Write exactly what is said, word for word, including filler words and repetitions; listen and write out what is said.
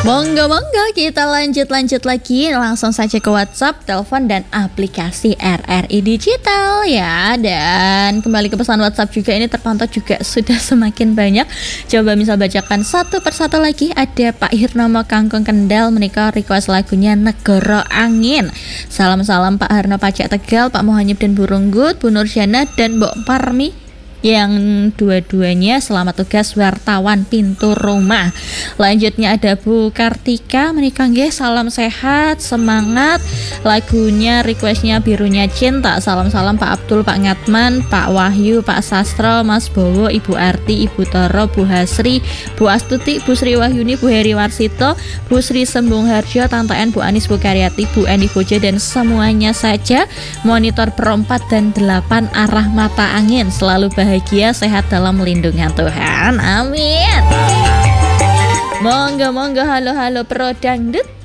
Monggo-monggo kita lanjut-lanjut lagi. Langsung saja ke WhatsApp, telepon, dan aplikasi R R I Digital ya. Dan kembali ke pesan WhatsApp juga, ini terpantau juga sudah semakin banyak. Coba misal bacakan satu persatu lagi. Ada Pak Hirnomo Kangkung Kendal, menikah request lagunya Negara Angin. Salam-salam Pak Harno Pajak Tegal, Pak Mohanyib dan Burunggut, Bu Nurjana dan Mbok Parmi, yang dua-duanya selamat tugas wartawan pintu rumah. Lanjutnya ada Bu Kartika, menikah nggih, salam sehat, semangat. Lagunya requestnya Birunya Cinta. Salam-salam Pak Abdul, Pak Ngatman, Pak Wahyu, Pak Sastro, Mas Bowo, Ibu Arti, Ibu Toro, Bu Hasri, Bu Astuti, Bu Sri Wahyuni, Bu Heri Warsito, Bu Sri Sembung Harjo, Tante N, Bu Anis, Bu Karyati, Bu Eni Boja, dan semuanya saja monitor perempat dan delapan arah mata angin. Selalu bahagia, sehat dalam lindungan Tuhan. Amin. Monggo monggo, halo halo Pro Dangdut.